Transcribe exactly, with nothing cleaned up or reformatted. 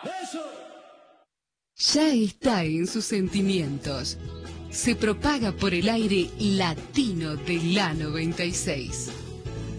Ya está en sus sentimientos. Se propaga por el aire latino de la noventa y seis.